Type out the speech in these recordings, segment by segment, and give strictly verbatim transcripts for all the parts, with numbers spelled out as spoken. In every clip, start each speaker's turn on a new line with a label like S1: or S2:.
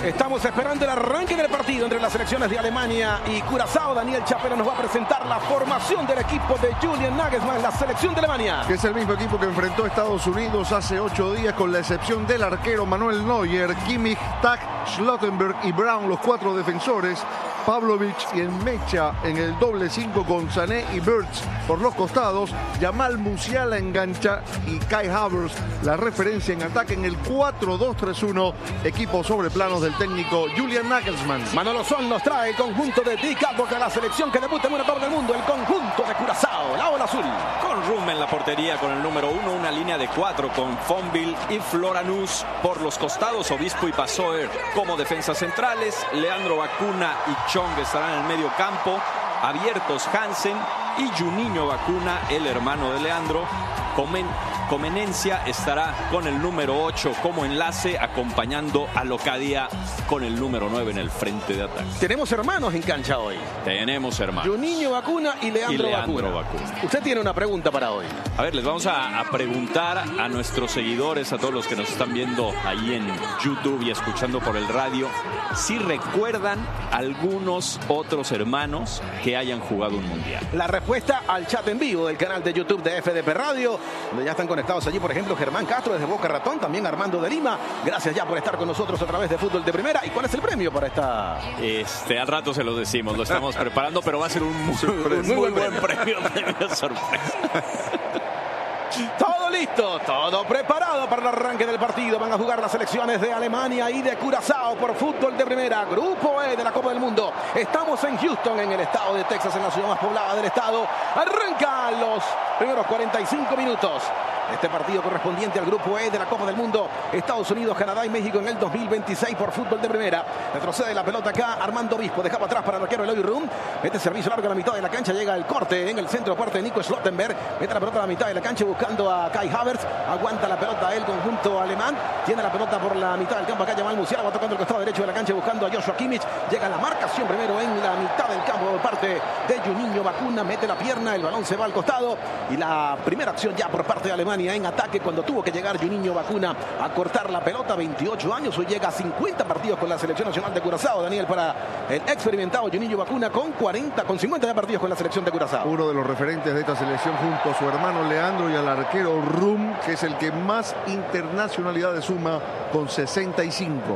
S1: Estamos esperando el arranque del partido entre las selecciones de Alemania y Curazao. Daniel Chapela nos va a presentar la formación del equipo de Julian Nagelsmann, la selección de Alemania.
S2: Que es el mismo equipo que enfrentó a Estados Unidos hace ocho días, con la excepción del arquero Manuel Neuer, Kimmich, Tak, Schlottenberg y Brown, los cuatro defensores. Pavlovic y en Mecha en el doble cinco con Sané y Wirtz por los costados. Jamal Musiala engancha y Kai Havertz la referencia en ataque en el cuatro dos tres uno. Equipo sobre planos del técnico Julian Nagelsmann.
S1: Manolo Son nos trae el conjunto de Dick contra la selección que debuta en una Copa del Mundo, el conjunto de Curazao, la ola azul.
S3: Con Rum en la portería con el número uno, una línea de cuatro con Fonville y Floranus por los costados, Obispo y Passoer como defensas centrales, Leandro Bacuna y Chong estarán en el medio campo, abiertos Hansen y Juninho Bacuna, el hermano de Leandro. Comen, Comenencia estará con el número ocho como enlace, acompañando a Locadia con el número nueve en el frente de ataque.
S1: Tenemos hermanos en cancha hoy.
S3: Tenemos hermanos.
S1: Juninho Bacuna y Leandro,
S3: y Leandro
S1: Bacuna.
S3: Bacuna.
S1: Usted tiene una pregunta para hoy.
S3: A ver, les vamos a, a preguntar a nuestros seguidores, a todos los que nos están viendo ahí en YouTube y escuchando por el radio, si recuerdan algunos otros hermanos que hayan jugado un mundial.
S1: La respuesta al chat en vivo del canal de YouTube de F D P Radio, donde ya están conectados allí, por ejemplo, Germán Castro desde Boca Ratón, también Armando de Lima. Gracias ya por estar con nosotros a través de Fútbol de Primera. ¿Y cuál es el premio para esta?
S3: Este, al rato se lo decimos, lo estamos preparando, pero va a ser un muy, un muy, muy buen premio, premio sorpresa.
S1: Todo listo, todo preparado para el arranque del partido. Van a jugar las selecciones de Alemania y de Curazao por Fútbol de Primera, Grupo E de la Copa del Mundo. Estamos en Houston, en el estado de Texas, en la ciudad más poblada del estado. Arranca los primeros cuarenta y cinco minutos. Este partido correspondiente al Grupo E de la Copa del Mundo. Estados Unidos, Canadá y México en el dos mil veintiséis por Fútbol de Primera. Retrocede la pelota acá Armando Obispo. Dejaba atrás para el arquero Eloy Rum. Mete servicio largo a la mitad de la cancha. Llega el corte en el centro, parte de Nico Schlottenberg. Mete la pelota a la mitad de la cancha buscando a Kai Havertz. Aguanta la pelota el conjunto alemán. Tiene la pelota por la mitad del campo acá Jamal Musiala. Va tocando el costado derecho de la cancha buscando a Joshua Kimmich. Llega la marcación primero en la mitad del campo por parte de Juninho Bacuna. Mete la pierna. El balón se va al costado. Y la primera acción ya por parte de Alemania en ataque, cuando tuvo que llegar Juninho Bacuna a cortar la pelota. veintiocho años, hoy llega a cincuenta partidos con la selección nacional de Curazao. Daniel, para el experimentado Juninho Bacuna con cuarenta, con cincuenta partidos con la selección de Curazao.
S2: Uno de los referentes de esta selección junto a su hermano Leandro y al arquero Rum, que es el que más internacionalidades suma con sesenta y cinco.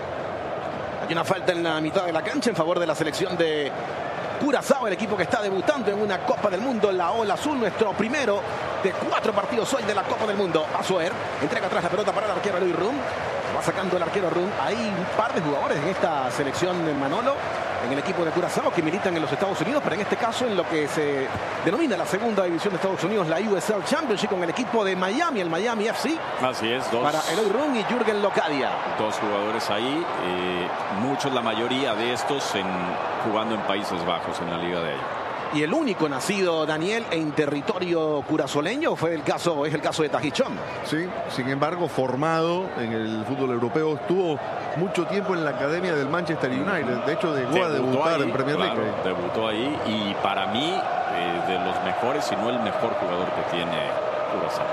S1: Hay una falta en la mitad de la cancha en favor de la selección de Curazao, el equipo que está debutando en una Copa del Mundo, la ola azul, nuestro primero de cuatro partidos hoy de la Copa del Mundo. Passoer entrega atrás la pelota para el arquero Eloy Rum. Va sacando el arquero Rum. Hay un par de jugadores en esta selección de Manolo, en el equipo de Curazao, que militan en los Estados Unidos, pero en este caso en lo que se denomina la segunda división de Estados Unidos, la U S L Championship, con el equipo de Miami, el Miami F C.
S3: Así es, dos.
S1: Para Eloy Rum y Jürgen Locadia.
S3: Dos jugadores ahí, eh, muchos, la mayoría de estos en, jugando en Países Bajos, en la liga de ellos.
S1: Y el único nacido, Daniel, en territorio curazoleño fue el caso, es el caso de Tajichón.
S2: Sí, sin embargo, formado en el fútbol europeo, estuvo mucho tiempo en la academia del Manchester United. De hecho, llegó debutó a debutar ahí, en Premier League.
S3: Claro, debutó ahí y para mí, eh, de los mejores, si no el mejor jugador que tiene Curazao.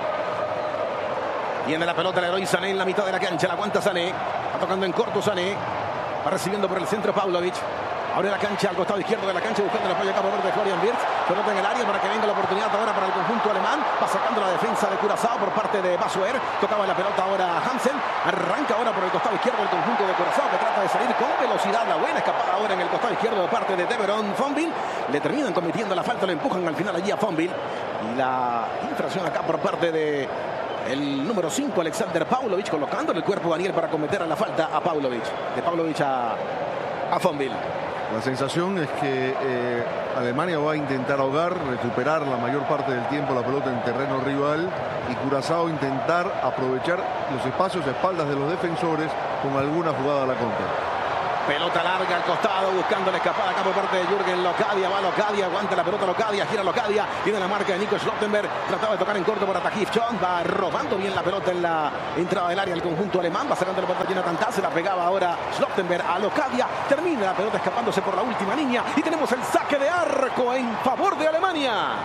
S1: Tiene la pelota el héroe Sané en la mitad de la cancha, la aguanta Sané, va tocando en corto Sané, va recibiendo por el centro Pavlovic. Abre la cancha al costado izquierdo de la cancha buscando el apoyo acá por parte de Florian Wirtz. Pelota en el área para que venga la oportunidad ahora para el conjunto alemán. Va sacando la defensa de Curazao por parte de Passoer. Tocaba la pelota ahora Hansen. Arranca ahora por el costado izquierdo del conjunto de Curazao, que trata de salir con velocidad. La buena escapada ahora en el costado izquierdo de parte de Deveron Fonville. Le terminan cometiendo la falta, lo empujan al final allí a Fonville. Y la infracción acá por parte de el número cinco, Alexander Pavlovic, colocando el cuerpo Daniel para cometer la falta a Pavlovic. De Pavlovic a, a Fonville.
S2: La sensación es que eh, Alemania va a intentar ahogar, recuperar la mayor parte del tiempo la pelota en terreno rival, y Curazao intentar aprovechar los espacios a espaldas de los defensores con alguna jugada a la contra.
S1: Pelota larga al costado, buscando la escapada acá por parte de Jürgen Locadia. Va Locadia, aguanta la pelota Locadia, gira Locadia. Tiene la marca de Nico Schlottenberg. Trataba de tocar en corto para Tajichón. Va robando bien la pelota en la entrada del área el conjunto alemán. Va sacando la pelota llena Tantá. Se la pegaba ahora Schlottenberg a Locadia. Termina la pelota escapándose por la última línea. Y tenemos el saque de arco en favor de Alemania.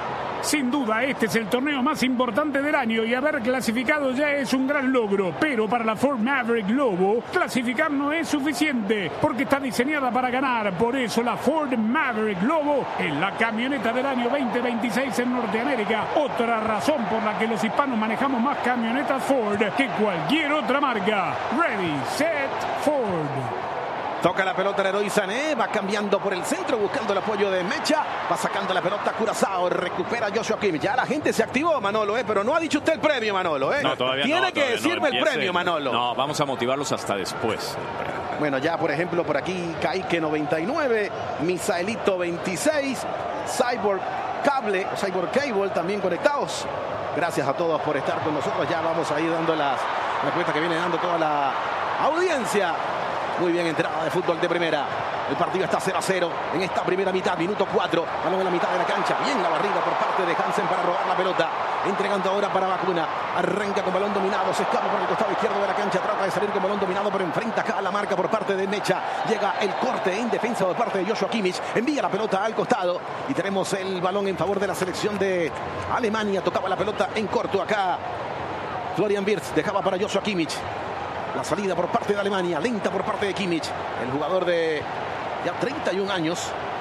S4: Sin duda, este es el torneo más importante del año y haber clasificado ya es un gran logro. Pero para la Ford Maverick Lobo, clasificar no es suficiente porque está diseñada para ganar. Por eso la Ford Maverick Lobo es la camioneta del año veinte veintiséis en Norteamérica. Otra razón por la que los hispanos manejamos más camionetas Ford que cualquier otra marca. Ready, set, Ford.
S1: Toca la pelota el Leroy Sané, va cambiando por el centro, buscando el apoyo de Mecha, va sacando la pelota Curazao, recupera Joshua Kimmich. Ya la gente se activó, Manolo, ¿eh? Pero no ha dicho usted el premio, Manolo, ¿eh?
S3: No, todavía
S1: Tiene
S3: no,
S1: que
S3: todavía
S1: decirme
S3: no
S1: el premio, Manolo.
S3: No, vamos a motivarlos hasta después.
S1: Bueno, ya por ejemplo por aquí Kaique noventa y nueve, Misaelito veintiséis, Cyborg Cable, Cyborg Cable también conectados. Gracias a todos por estar con nosotros. Ya vamos a ir dando las respuestas que viene dando toda la audiencia. Muy bien, entrada de fútbol de primera. El partido está cero a cero en esta primera mitad, minuto cuatro. Balón en la mitad de la cancha. Bien la barrida por parte de Hansen para robar la pelota. Entregando ahora para Vacuna. Arranca con balón dominado. Se escapa por el costado izquierdo de la cancha. Trata de salir con balón dominado, pero enfrenta acá a la marca por parte de Mecha. Llega el corte en defensa por parte de Joshua Kimmich. Envía la pelota al costado. Y tenemos el balón en favor de la selección de Alemania. Tocaba la pelota en corto acá. Florian Wirtz dejaba para Joshua Kimmich. La salida por parte de Alemania, lenta por parte de Kimmich, el jugador de ya treinta y un años,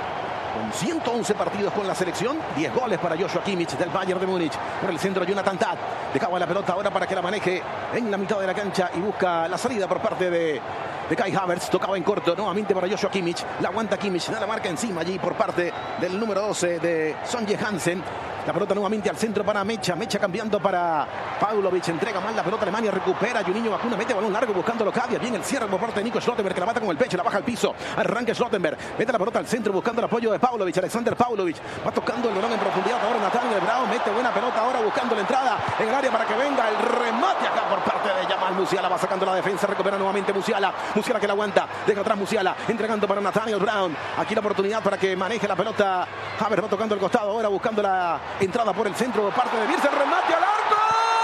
S1: con ciento once partidos con la selección, diez goles para Joshua Kimmich del Bayern de Múnich. Por el centro, Jonathan Tah dejaba la pelota ahora para que la maneje en la mitad de la cancha y busca la salida por parte de, de Kai Havertz. Tocaba en corto nuevamente para Joshua Kimmich, la aguanta Kimmich, da la marca encima allí por parte del número doce de Sonje Hansen. La pelota nuevamente al centro para Mecha. Mecha cambiando para Paulovic. Entrega mal la pelota. Alemania recupera. Juninho Vacuna mete balón largo buscando Locadia. Bien el cierre por parte de Nico Schlotterberg, que la mata con el pecho. La baja al piso. Arranca Schlotterberg. Mete la pelota al centro buscando el apoyo de Paulovic. Alexander Paulovic va tocando el balón en profundidad. Ahora Nathaniel Brown mete buena pelota. Ahora buscando la entrada en el área para que venga el remate acá por parte de Jamal Musiala. Va sacando la defensa. Recupera nuevamente Musiala. Musiala que la aguanta. Deja atrás Musiala. Entregando para Nathaniel Brown. Aquí la oportunidad para que maneje la pelota. Havertz va tocando el costado. Ahora buscando la entrada por el centro. Por parte de Wirtz, el remate al arco.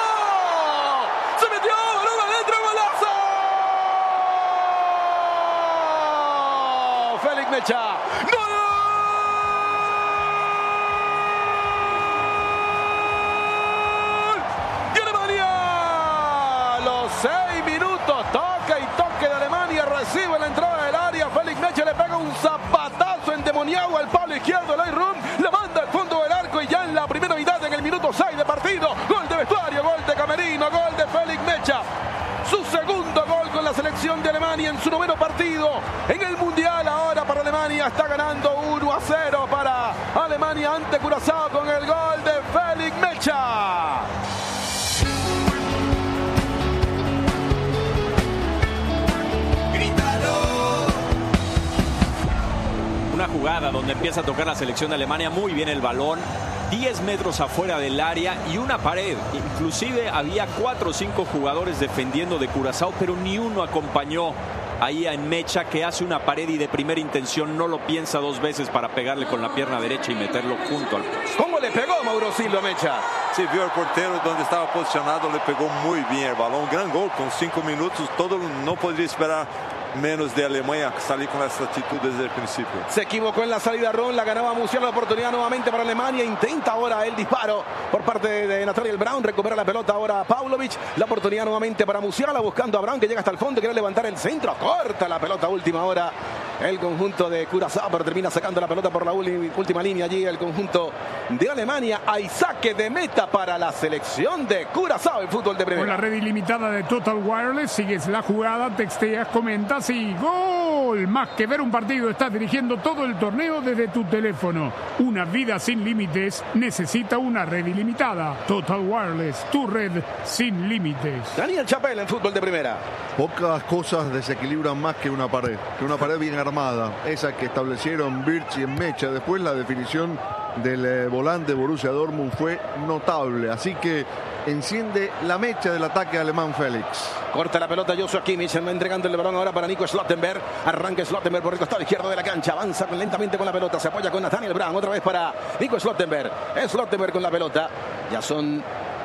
S1: Se metió, balón adentro, golazo. Félix Mecha. ¡Gol! Y Alemania. Los seis minutos. Toca y toque de Alemania. Recibe la entrada del área. Félix Mecha le pega un zapatazo endemoniado al palo izquierdo. Lai Rum la manda al fondo del arco y ya en la primera mitad, en el minuto seis de partido, gol de vestuario, gol de camerino, gol de Félix Mecha. Su segundo gol con la selección de Alemania en su noveno partido en el Mundial. Ahora para Alemania está ganando uno a cero para Alemania ante Curazao con el gol de Félix Mecha.
S3: Una jugada donde empieza a tocar la selección de Alemania muy bien el balón, diez metros afuera del área y una pared. Inclusive había cuatro o cinco jugadores defendiendo de Curazao, pero ni uno acompañó ahí a Mecha, que hace una pared y de primera intención no lo piensa dos veces para pegarle con la pierna derecha y meterlo junto al poste.
S1: ¿Cómo le pegó Mauro Silva Mecha?
S5: Se vio el portero donde estaba posicionado, le pegó muy bien el balón. Gran gol con cinco minutos, todo no podría esperar menos de Alemania salir con esa actitud desde el principio.
S1: Se equivocó en la salida Ron, la ganaba Musiala, la oportunidad nuevamente para Alemania, intenta ahora el disparo por parte de Nathaniel Brown, recupera la pelota ahora Paulovic, la oportunidad nuevamente para Musiala, buscando a Brown que llega hasta el fondo, quiere levantar el centro, corta la pelota última hora el conjunto de Curazao, pero termina sacando la pelota por la última línea allí el conjunto de Alemania. Hay saque de meta para la selección de Curazao en fútbol de primera.
S4: Con la red ilimitada de Total Wireless sigues la jugada, texteas, comentas y ¡gol! Más que ver un partido, estás dirigiendo todo el torneo desde tu teléfono. Una vida sin límites necesita una red ilimitada. Total Wireless, tu red sin límites.
S1: Daniel Chapelle en fútbol de primera.
S2: Pocas cosas desequilibran más que una pared, que una pared bien armada, esa que establecieron Wirtz y Mecha. Después la definición del eh, volante Borussia Dortmund fue notable, así que enciende la mecha del ataque alemán Félix.
S1: Corta la pelota Joshua Kimmich, va entregando el balón ahora para Nico Schlotterberg. Arranca Schlotterberg por el costado izquierdo de la cancha, avanza lentamente con la pelota, se apoya con Nathaniel Brown, otra vez para Nico Schlotterberg. Es Schlotterberg con la pelota, ya son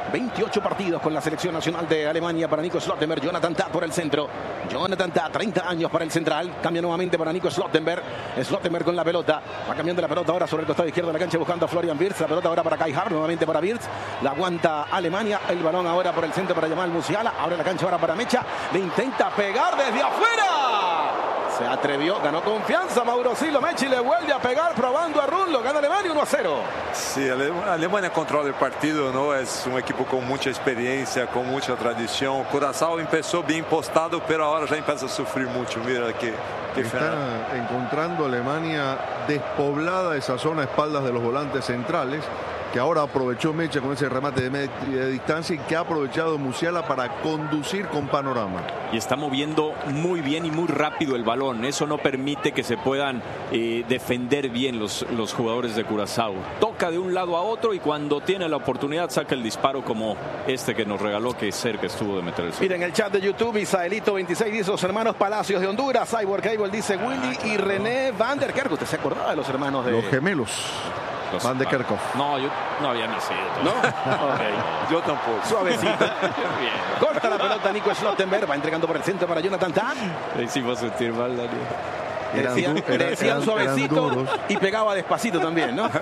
S1: veintiocho partidos con la selección nacional de Alemania para Nico Schlottenberg. Jonathan Tah por el centro. Jonathan Tah, treinta años para el central. Cambia nuevamente para Nico Schlottenberg. Schlottenberg con la pelota. Va cambiando la pelota ahora sobre el costado izquierdo de la cancha buscando a Florian Wirtz. La pelota ahora para Kai Havertz, nuevamente para Wirtz. La aguanta Alemania. El balón ahora por el centro para Jamal Musiala. Abre la cancha ahora para Mecha. Le intenta pegar desde afuera. Se atrevió, ganó confianza Mauro Silva. Mecha y le vuelve a pegar probando a Run. Lo gana Alemania uno a cero.
S5: Sí, a Alemania controla el partido, ¿no? Es un equipo con mucha experiencia, con mucha tradición. Curazao empezó bien postado, pero ahora ya empieza a sufrir mucho. Mira que, que
S2: está
S5: final.
S2: encontrando Alemania despoblada esa zona a espaldas de los volantes centrales, que ahora aprovechó Mecha con ese remate de media distancia y que ha aprovechado Musiala para conducir con panorama.
S3: Y está moviendo muy bien y muy rápido el balón. Eso no permite que se puedan eh, defender bien los, los jugadores de Curazao. Toca de un lado a otro y cuando tiene la oportunidad saca el disparo como este que nos regaló, que cerca estuvo de meter el sol.
S1: Miren el chat de YouTube, Isaelito veintiséis dice los hermanos Palacios de Honduras. Cyborg Cable dice Willy y René Van der Kerk. ¿Usted se acordaba de los hermanos de
S2: Los gemelos.
S3: Los-
S2: Van de Kerkhoff.
S3: No, yo no había nacido.
S1: ¿No?
S3: Ok.
S5: Yo tampoco.
S1: Suavecito.
S3: Bien.
S1: Corta la pelota Nico Schlottenberg. Va entregando por el centro para Jonathan Tah.
S3: Le hicimos sentir mal, Daniel.
S1: Le
S2: Eran
S1: decían,
S2: du-
S1: le
S2: eran-
S1: decían
S2: eran-
S1: suavecito
S2: eran duros.
S1: y pegaba despacito también, ¿no?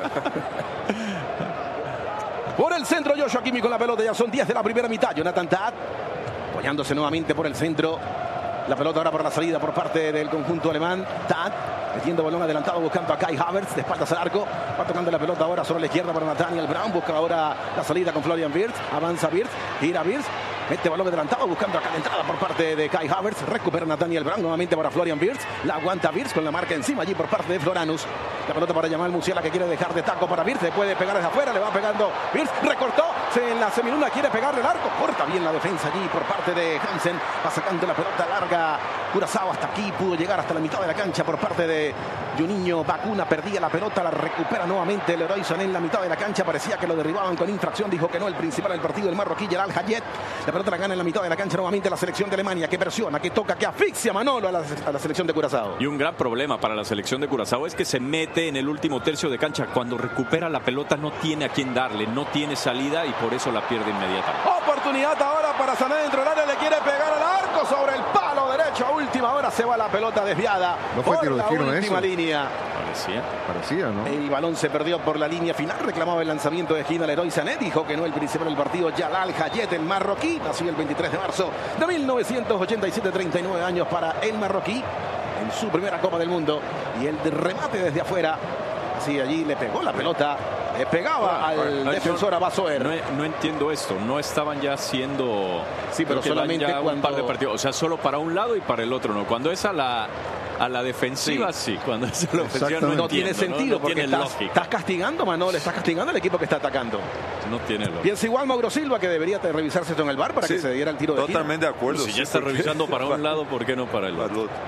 S1: Por el centro Joshua Kimmich con la pelota. Ya son diez de la primera mitad. Jonathan Tah apoyándose nuevamente por el centro. La pelota ahora por la salida por parte del conjunto alemán. Tah metiendo balón adelantado buscando a Kai Havertz de espaldas al arco. Va tocando la pelota ahora sobre la izquierda para Nathaniel Brown. Busca ahora la salida con Florian Wirtz. Avanza Wirtz. Gira Wirtz. Mete balón adelantado buscando acá la entrada por parte de Kai Havertz. Recupera Nathaniel Brown nuevamente para Florian Wirtz. La aguanta Wirtz con la marca encima allí por parte de Floranus. La pelota para Jamal Musiala que quiere dejar de taco para Wirtz. Le puede pegar desde afuera. Le va pegando Wirtz. Recortó. Se en la semiluna quiere pegarle el arco. Corta bien la defensa allí por parte de Hansen. Va sacando la pelota larga. Curazao hasta aquí. Pudo llegar hasta la mitad de la cancha por parte de Juninho Bacuna. Perdía la pelota. La recupera nuevamente Leroy Sané en la mitad de la cancha. Parecía que lo derribaban con infracción. Dijo que no. El principal del partido, el marroquí Jalal Hayet. La pelota la gana en la mitad de la cancha nuevamente la selección de Alemania. Que presiona, que toca, que asfixia Manolo a la, a la selección de Curazao.
S3: Y un gran problema para la selección de Curazao es que se mete en el último tercio de cancha. Cuando recupera la pelota no tiene a quién darle, no tiene salida y por eso la pierde inmediatamente.
S1: Oportunidad ahora para Sané dentro del área. Le quiere pegar al arco sobre el palo derecho. A última hora se va la pelota desviada.
S2: ¿No fue
S1: por
S2: tiro de
S1: la
S2: esquina
S1: última
S2: eso?
S1: línea.
S3: Parecía.
S2: Parecía, ¿no?
S1: El balón se perdió por la línea final. Reclamaba el lanzamiento de esquina Leroy Sané. Dijo que no el principal del partido. Jalal Hayet, el marroquí. Nació el veintitrés de marzo de mil novecientos ochenta y siete. treinta y nueve años para el marroquí en su primera Copa del Mundo. Y el de remate desde afuera. Así allí le pegó la pelota. Le pegaba al
S3: No,
S1: defensor
S3: yo
S1: Abasoer.
S3: No, no entiendo esto. No estaban ya haciendo.
S1: Sí, pero
S3: creo que van
S1: solamente
S3: ya
S1: cuando-
S3: un par de partidos. O sea, solo para un lado y para el otro no. Cuando es a la, a la defensiva, sí. Cuando es a la ofensiva, no,
S2: Exactamente.
S1: No tiene
S3: entiendo,
S1: sentido
S3: no, no
S1: porque
S3: tiene
S1: estás,
S3: lógica.
S1: estás castigando, Manolo, estás castigando al equipo que está atacando.
S3: No tiene lógica.
S1: Piensa igual Mauro Silva que debería de revisarse esto en el bar para
S5: Sí,
S1: que se diera el tiro de esquina.
S5: Totalmente de acuerdo.
S3: Si ya
S5: sí,
S3: está
S5: porque-
S3: revisando para un lado, ¿por qué no para el
S5: Para
S3: otro?
S5: el otro.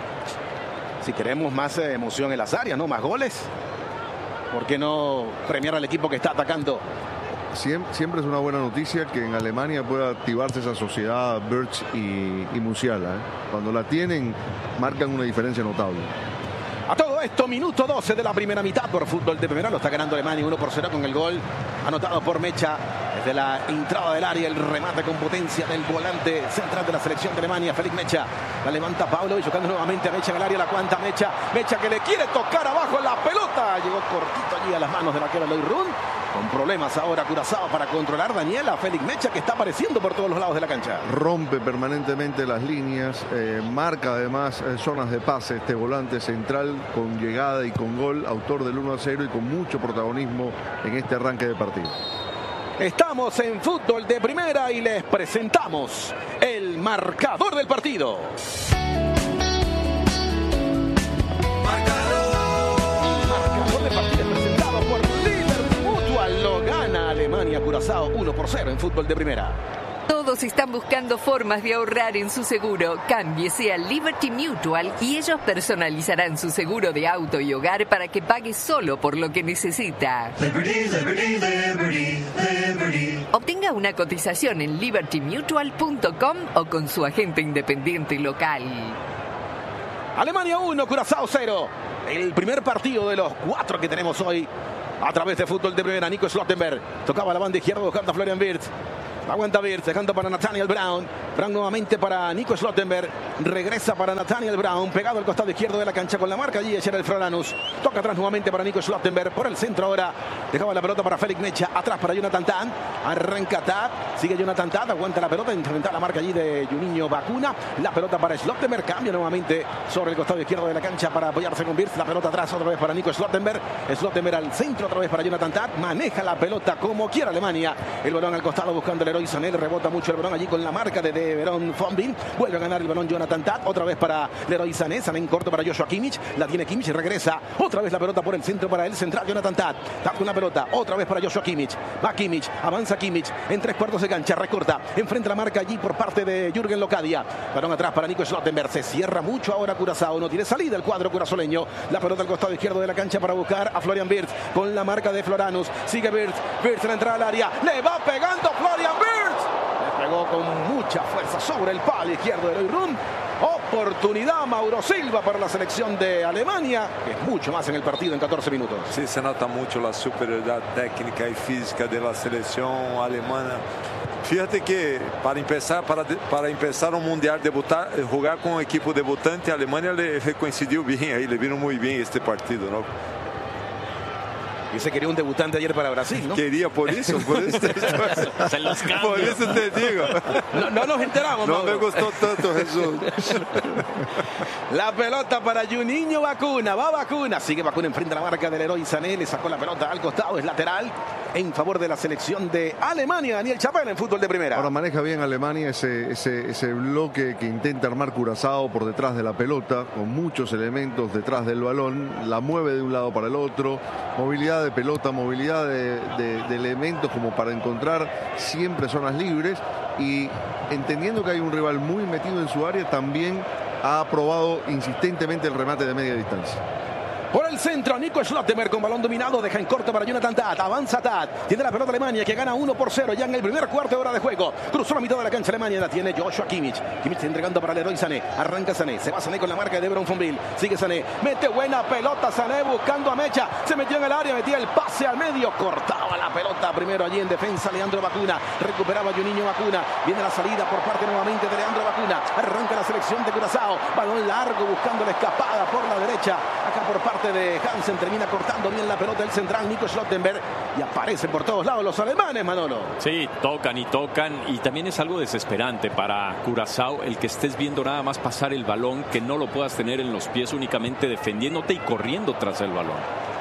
S1: Si queremos más eh, emoción en las áreas, ¿no? Más goles. ¿Por qué no premiar al equipo que está atacando?
S2: Siem- Siempre es una buena noticia que en Alemania pueda activarse esa sociedad Birch y, y Musiala. ¿eh? Cuando la tienen, marcan una diferencia notable.
S1: A todo esto, minuto doce de la primera mitad por fútbol de primera. Lo está ganando Alemania uno por cero con el gol anotado por Mecha. Desde la entrada del área, el remate con potencia del volante central de la selección de Alemania, Félix Mecha. La levanta Pablo y chocando nuevamente a Mecha en el área. La cuanta Mecha. Mecha que le quiere tocar abajo la pelota. Llegó cortito allí a las manos de la que era Loy Run. Con problemas ahora Curazao para controlar Daniela. Félix Mecha que está apareciendo por todos los lados de la cancha.
S2: Rompe permanentemente las líneas, eh, marca además eh, zonas de pase este volante central con llegada y con gol, autor del uno a cero y con mucho protagonismo en este arranque de partido.
S1: Estamos en fútbol de primera y les presentamos el marcador del partido. Marcador del partido presentado por Liberty Mutual. Lo gana Alemania Curazao uno por cero en fútbol de primera.
S6: Todos están buscando formas de ahorrar en su seguro. Cámbiese a Liberty Mutual y ellos personalizarán su seguro de auto y hogar para que pague solo por lo que necesita.
S7: Liberty, liberty, liberty, liberty.
S6: Obtenga una cotización en liberty mutual punto com o con su agente independiente local.
S1: Alemania uno, Curazao cero. El primer partido de los cuatro que tenemos hoy a través de fútbol de primera. Nico Schlottenberg tocaba la banda izquierda buscando a Florian Wirtz. Aguanta Wirtz, dejando para Nathaniel Brown. Brown nuevamente para Nico Schlottenberg. Regresa para Nathaniel Brown. Pegado al costado izquierdo de la cancha con la marca. Allí es el Floranus. Toca atrás nuevamente para Nico Schlottenberg. Por el centro ahora. Dejaba la pelota para Félix Mecha. Atrás para Jonathan Tad. Arranca Tad. Sigue Jonathan Tad. Aguanta la pelota. Enfrenta la marca allí de Juninho Bacuna. La pelota para Schlottenberg. Cambia nuevamente sobre el costado izquierdo de la cancha para apoyarse con Wirtz. La pelota atrás otra vez para Nico Schlottenberg. Schlottenberg al centro otra vez para Jonathan Tad. Maneja la pelota como quiera Alemania. El balón al costado buscando el Leroy Sané. Rebota mucho el balón allí con la marca de De Verón Fonville. Vuelve a ganar el balón Jonathan Tad. Otra vez para Leroy Sané. Sané en corto para Joshua Kimmich. La tiene Kimmich y regresa. Otra vez la pelota por el centro para el central Jonathan Tad. Tad con la pelota. Otra vez para Joshua Kimmich. Va Kimmich. Avanza Kimmich. En tres cuartos de cancha. Recorta. Enfrenta la marca allí por parte de Jürgen Locadia. Balón atrás para Nico Schlottenberg. Se cierra mucho ahora Curazao. No tiene salida el cuadro curazoleño. La pelota al costado izquierdo de la cancha para buscar a Florian Wirtz. Con la marca de Floranus. Sigue Wirtz. Wirtz en la entrada al área. Le va pegando Florian Wirtz. Le pegó con mucha fuerza sobre el palo izquierdo de Leroy Run. Oportunidad Mauro Silva para la selección de Alemania, que es mucho más en el partido en catorce minutos.
S5: Sí, se nota mucho la superioridad técnica y física de la selección alemana. Fíjate que para empezar, para, para empezar un mundial, debutar, jugar con un equipo debutante, a Alemania le, le coincidió bien ahí, le vino muy bien este partido, ¿no?
S1: Y se quería un debutante ayer para Brasil, ¿no?
S5: Quería por eso, por eso.
S3: Se los
S5: Por eso te digo.
S1: No, no nos enteramos,
S5: No
S1: Mauro.
S5: me gustó tanto, Jesús.
S1: La pelota para Juninho Bacuna. Va Bacuna. Sigue Bacuna enfrente a la marca del Leroy Sané. Le sacó la pelota al costado. Es lateral en favor de la selección de Alemania. Daniel Chapela en fútbol de primera.
S2: Ahora maneja bien Alemania ese, ese, ese bloque que intenta armar Curazao por detrás de la pelota, con muchos elementos detrás del balón. La mueve de un lado para el otro. Movilidad de pelota, movilidad de, de, de elementos como para encontrar siempre zonas libres, y entendiendo que hay un rival muy metido en su área, también ha aprobado insistentemente el remate de media distancia.
S1: Por el centro, Nico Schlottenberg con balón dominado, deja en corto para Jonathan Tad, avanza Tad, tiene la pelota Alemania que gana uno por cero ya en el primer cuarto de hora de juego, cruzó la mitad de la cancha Alemania, la tiene Joshua Kimmich, Kimmich entregando para Leroy Sané, arranca Sané, se va Sané con la marca de De Verón Fonville, sigue Sané, mete buena pelota Sané buscando a Mecha, se metió en el área, metía el pase al medio, cortaba la pelota primero allí en defensa Leandro Bacuna, recuperaba Juninho Bacuna, viene la salida por parte nuevamente de Leandro Bacuna, arranca la selección de Curazao, balón largo buscando la escapada por la derecha, acá por parte de Hansen, termina cortando bien la pelota el central Nico Schlottenberg, y aparecen por todos lados los alemanes, Manolo.
S3: Sí, tocan y tocan, y también es algo desesperante para Curazao el que estés viendo nada más pasar el balón, que no lo puedas tener en los pies únicamente defendiéndote y corriendo tras el balón.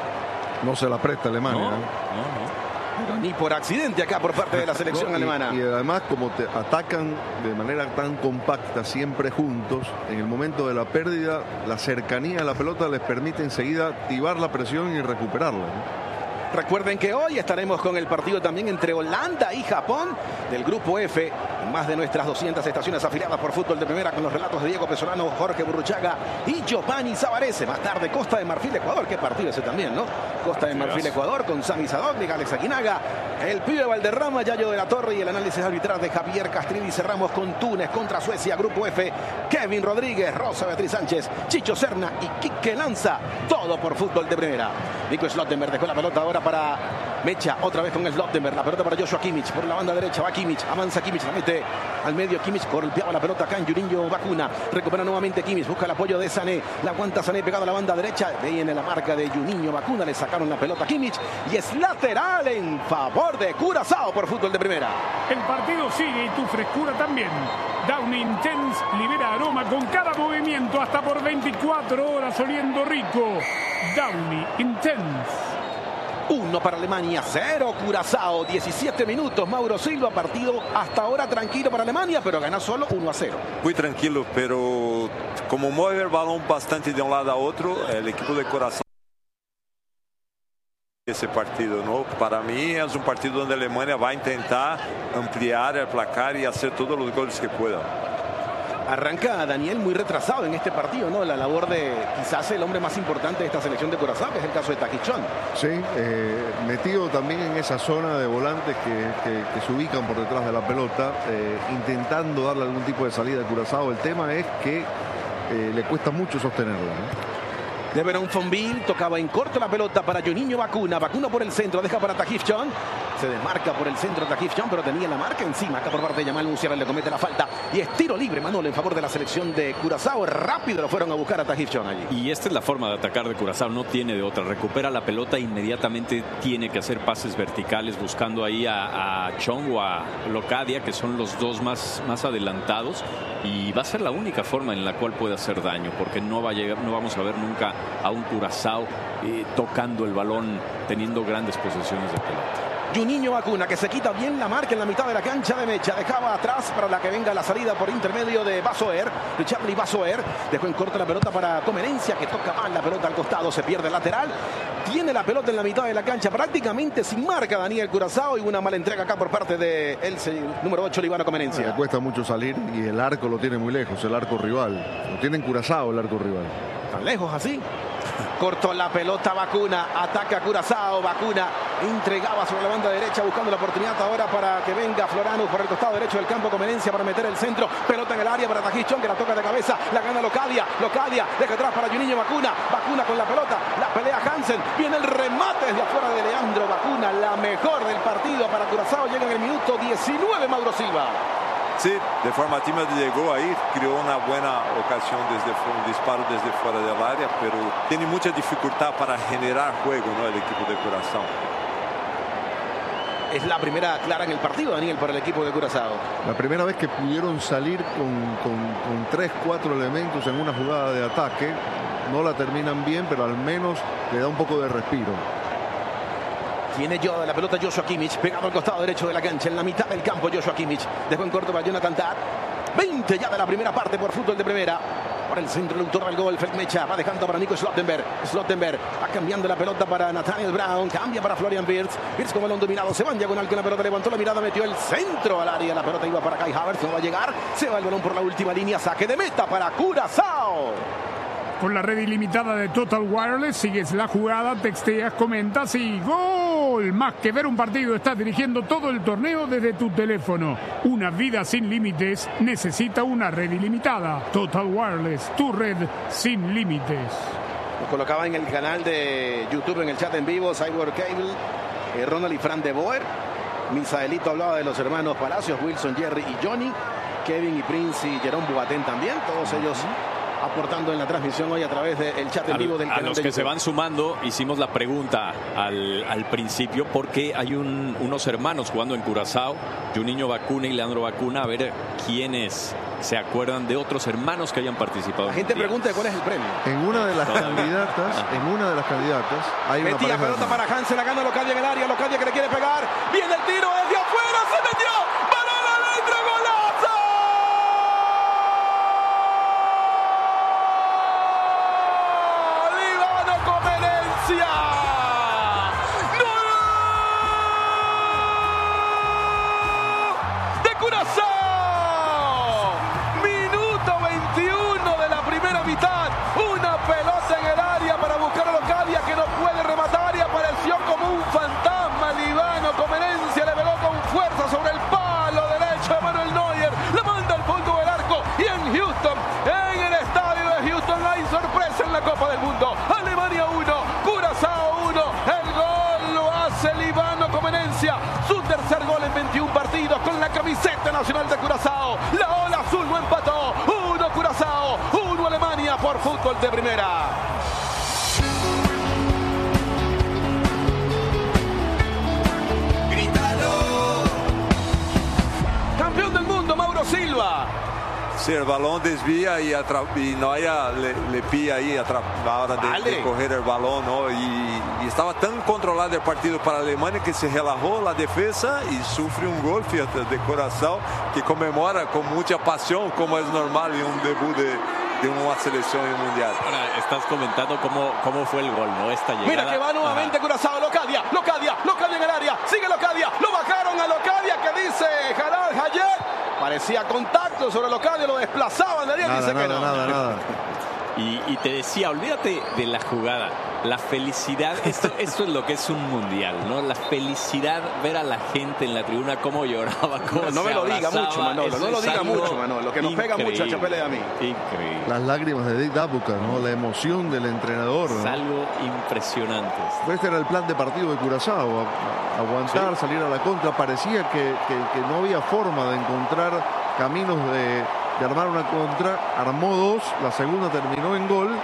S2: No se la presta Alemania.
S3: No,
S2: ¿eh?
S3: no, no.
S1: Pero ni por accidente acá por parte de la selección
S2: No, y,
S1: alemana.
S2: y además, como te atacan de manera tan compacta, siempre juntos, en el momento de la pérdida, la cercanía a la pelota les permite enseguida activar la presión y recuperarla, ¿no?
S1: Recuerden que hoy estaremos con el partido también entre Holanda y Japón del Grupo F, en más de nuestras doscientas estaciones afiliadas por Fútbol de Primera, con los relatos de Diego Pesolano, Jorge Burruchaga y Giovanni Zavarese. Más tarde Costa de Marfil, Ecuador, qué partido ese también, ¿no? Costa de Marfil, Ecuador, con Sami Sadovnik, Alex Aguinaga, el pibe Valderrama, Yayo de la Torre, y el análisis arbitral de Javier Castrilli. Cerramos con Túnez contra Suecia, Grupo F, Kevin Rodríguez, Rosa Beatriz Sánchez, Chicho Serna y Quique Lanza, todo por Fútbol de Primera. Nico Schlottenberg dejó la pelota ahora para Mecha, otra vez con el Schlottenberg, la pelota para Joshua Kimmich, por la banda derecha va Kimmich, avanza Kimmich, la mete al medio Kimmich, golpeaba la pelota acá en Juninho Bacuna, recupera nuevamente Kimmich, busca el apoyo de Sané, la aguanta Sané pegado a la banda derecha, viene la marca de Juninho Bacuna, le sacaron la pelota a Kimmich y es lateral en favor de Curazao por Fútbol de Primera.
S4: El partido sigue y tu frescura también. Downy Intense libera aroma con cada movimiento hasta por veinticuatro horas oliendo rico. Downy Intense.
S1: Uno para Alemania, cero Curazao, diecisiete minutos, Mauro Silva, partido hasta ahora tranquilo para Alemania, pero gana solo uno a cero.
S5: Muy tranquilo, pero como mueve el balón bastante de un lado a otro, el equipo de Curazao ese partido, ¿no? Para mí es un partido donde Alemania va a intentar ampliar el placar y hacer todos los goles que pueda.
S1: Arranca Daniel muy retrasado en este partido, ¿no? La labor de quizás el hombre más importante de esta selección de Curazao, que es el caso de Taquichón.
S2: Sí, eh, metido también en esa zona de volantes que, que, que se ubican por detrás de la pelota, eh, intentando darle algún tipo de salida a Curazao. El tema es que eh, le cuesta mucho sostenerla, ¿no?
S1: De Verón Fonville tocaba en corto la pelota para Juninho Bacuna. Bacuna por el centro, deja para Tahith Chong. Se desmarca por el centro Tahith Chong, pero tenía la marca encima. Acá por parte de Jamal Musiala le comete la falta. Y es tiro libre, Manolo, en favor de la selección de Curazao. Rápido lo fueron a buscar a Tahith Chong allí.
S3: Y esta es la forma de atacar de Curazao, no tiene de otra. Recupera la pelota, inmediatamente tiene que hacer pases verticales buscando ahí a, a Chong o a Locadia, que son los dos más, más adelantados. Y va a ser la única forma en la cual puede hacer daño, porque no, va a llegar, no vamos a ver nunca a un Curazao eh, tocando el balón, teniendo grandes posesiones de pelota.
S1: Juninho Bacuna, que se quita bien la marca en la mitad de la cancha de Mecha. Dejaba atrás para la que venga la salida por intermedio de Basoer. De Charlie Basoer. Dejó en corto la pelota para Comenencia, que toca mal la pelota al costado. Se pierde el lateral. Tiene la pelota en la mitad de la cancha, prácticamente sin marca Daniel Curazao. Y una mala entrega acá por parte de el número ocho, Libano Comenencia.
S2: Le cuesta mucho salir y el arco lo tiene muy lejos, el arco rival. Lo tiene en Curazao el arco rival.
S1: ¿Tan lejos así? Cortó la pelota Bacuna, ataca Curazao, Bacuna entregaba sobre la banda derecha buscando la oportunidad ahora para que venga Florano por el costado derecho del campo. Comenencia para meter el centro, pelota en el área para Tahith Chong, que la toca de cabeza, la gana Locadia, Locadia deja atrás para Juninho Bacuna, Bacuna con la pelota, la pelea Hansen, viene el remate desde afuera de Leandro Bacuna, la mejor del partido para Curazao, llega en el minuto diecinueve Mauro Silva.
S5: Sí, de forma tímida llegó ahí, creó una buena ocasión desde un disparo desde fuera del área, pero tiene mucha dificultad para generar juego, ¿no?, el equipo de Curazao.
S1: Es la primera clara en el partido, Daniel, para el equipo de Curazao.
S2: La primera vez que pudieron salir con, con, con tres, cuatro elementos en una jugada de ataque. No la terminan bien, pero al menos le da un poco de respiro.
S1: Tiene yo de la pelota Joshua Kimmich, pegado al costado derecho de la cancha, en la mitad del campo Joshua Kimmich. Dejó en corto para Jonathan Tah. veinte ya de la primera parte por fútbol de primera. Por el centro, el autor del gol, Feldmecha, va dejando para Nico Slottenberg. Slottenberg va cambiando la pelota para Nathaniel Brown, cambia para Florian Wirtz. Wirtz con balón dominado, se va en diagonal con la pelota, levantó la mirada, metió el centro al área. La pelota iba para Kai Havertz, no va a llegar. Se va el balón por la última línea, saque de meta para Curazao.
S4: Con la red ilimitada de Total Wireless, sigues la jugada, texteas, comentas y ¡gol! Más que ver un partido, estás dirigiendo todo el torneo desde tu teléfono. Una vida sin límites necesita una red ilimitada. Total Wireless, tu red sin límites.
S1: Nos colocaba en el canal de YouTube, en el chat en vivo, Cyborg Cable, eh, Ronald y Fran de Boer. Misaelito hablaba de los hermanos Palacios, Wilson, Jerry y Johnny. Kevin y Prince y Jerome Boateng también, todos ellos aportando en la transmisión hoy a través del chat en vivo del
S3: canal. A los que
S1: YouTube.
S3: se van sumando, hicimos la pregunta al, al principio, porque hay un, unos hermanos jugando en Curazao, Juninho Bacuna y Leandro Bacuna, a ver quiénes se acuerdan de otros hermanos que hayan participado.
S1: La gente pregunta cuál es el premio.
S2: En una de las candidatas, en una de las candidatas, hay una
S1: Metía
S2: pareja
S1: pelota
S2: de...
S1: para Hansen, la gana Locadia en el área, Locadia que le quiere pegar, viene el tiro desde afuera, se metió, balón adentro, golazo. De Curazao, minuto veintiuno de la primera mitad, una pelota en el área para buscar a Locadia, que no puede rematar y apareció como un fantasma. Libano Comenencia le pegó con fuerza sobre el palo derecho de Manuel Neuer, le manda al fondo del arco. Y en Houston, en el estadio de Houston, hay sorpresa en la Copa del Mundo. Alemania uno, Curazao uno, el gol lo hace Libano Comenencia, su tercer gol en veintiún partidos con la camiseta nacional de Curazao. La ola azul no empató, uno Curazao, uno Alemania por fútbol de primera. Campeón del mundo, Mauro Silva.
S5: Sí, el balón desvía y, y Neuer le, le pilla ahí a la hora de,
S1: Vale.
S5: de coger el balón, ¿no? Y, y estaba tan controlado el partido para Alemania que se relajó la defensa y sufre un gol, fíjate, de Curazao, que conmemora con mucha pasión, como es normal en un debut de, de una selección mundial.
S3: Ahora estás comentando cómo, cómo fue el gol, ¿no? Esta llegada.
S1: Mira que va nuevamente Curazao, Locadia, Locadia, Locadia en el área, sigue Locadia, lo bajaron a Locadia, que dice Jalal Hayet. Parecía contacto sobre Locadia, lo desplazaban, Daniel
S2: Nada,
S1: dice
S2: nada,
S1: que no.
S2: nada, nada.
S3: Y, y te decía, olvídate de la jugada, la felicidad, esto, esto es lo que es un mundial, ¿no? La felicidad, ver a la gente en la tribuna cómo lloraba, cómo
S1: no, no
S3: se
S1: me lo diga
S3: abrazaba.
S1: mucho, Manolo, no lo diga mucho, Manolo, que nos pega mucho a Chapela y a mí.
S3: Increíble.
S2: Las lágrimas de Dick Dabuka, ¿no? La emoción del entrenador, ¿no?
S3: Es algo impresionante.
S2: Este era el plan de partido de Curazao, a- aguantar, sí. salir a la contra. Parecía que, que, que no había forma de encontrar caminos de, de armar una contra. Armó dos, la segunda terminó en gol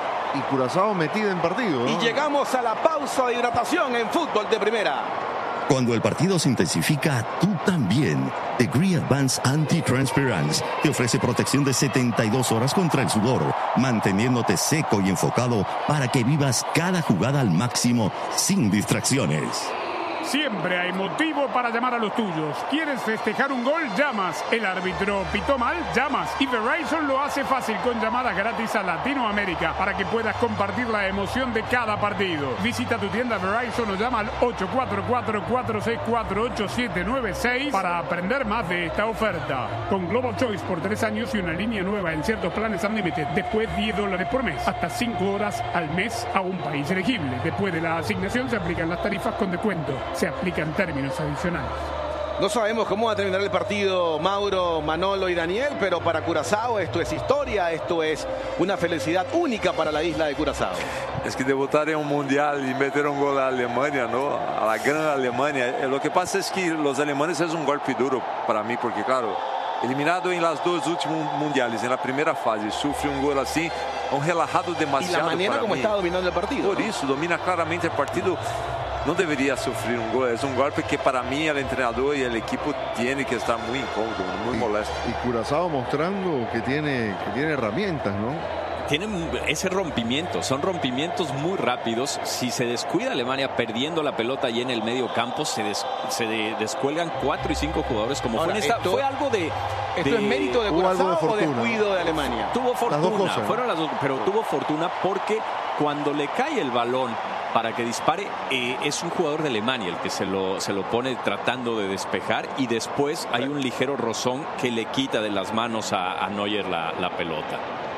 S2: y Curazao metida en partido, ¿no?
S1: Y llegamos a la pausa de hidratación en fútbol de primera.
S8: Cuando el partido se intensifica, tú también. Degree Advanced Anti-Transpirants te ofrece protección de setenta y dos horas contra el sudor, manteniéndote seco y enfocado para que vivas cada jugada al máximo sin distracciones.
S4: Siempre hay motivo para llamar a los tuyos. ¿Quieres festejar un gol? Llamas. ¿El árbitro pitó mal? Llamas. Y Verizon lo hace fácil con llamadas gratis a Latinoamérica para que puedas compartir la emoción de cada partido. Visita tu tienda Verizon o llama al ocho cuatro cuatro, cuatro seis cuatro, ocho siete nueve seis para aprender más de esta oferta. Con Global Choice por tres años y una línea nueva en ciertos planes Unlimited. Después diez dólares por mes. Hasta cinco horas al mes a un país elegible. Después de la asignación se aplican las tarifas con descuento. Se aplican términos adicionales.
S1: No sabemos cómo va a terminar el partido, Mauro, Manolo y Daniel, pero para Curazao esto es historia, esto es una felicidad única para la isla de Curazao.
S5: Es que debutar en un mundial y meter un gol a Alemania, ¿no? A la gran Alemania. Lo que pasa es que los alemanes es un golpe duro para mí, porque claro, eliminado en las dos últimos mundiales, en la primera fase, sufre un gol así, un relajado demasiado.
S1: Y la manera
S5: para
S1: como
S5: mí.
S1: está dominando el partido.
S5: Por
S1: ¿no?
S5: eso, domina claramente el partido. No debería sufrir un gol. Es un golpe que para mí el entrenador y el equipo tiene que estar muy incómodo, muy
S2: y,
S5: molesto.
S2: Y Curazao mostrando que tiene, que tiene herramientas, ¿no?
S3: Tienen ese rompimiento, son rompimientos muy rápidos. Si se descuida Alemania perdiendo la pelota y en el medio campo, se, des, se de, descuelgan cuatro y cinco jugadores como
S1: Ahora,
S3: fue en esta.
S1: esto,
S3: fue algo de.
S1: ¿Esto
S3: de,
S1: es mérito de Curazao o descuido de Alemania?
S3: Tuvo fortuna,
S2: las dos cosas,
S3: fueron las dos, pero tuvo fortuna porque cuando le cae el balón para que dispare, eh, es un jugador de Alemania el que se lo, se lo pone tratando de despejar y después hay un ligero rozón que le quita de las manos a, a Neuer la, la pelota.